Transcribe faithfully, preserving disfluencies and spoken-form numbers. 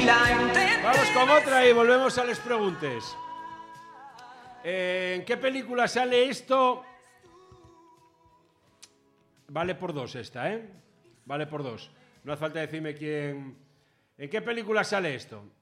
Vamos con otra y volvemos a les preguntes. Eh, ¿En qué película sale esto? Vale por dos esta, ¿eh? Vale por dos. No hace falta decirme quién... ¿En qué película sale esto?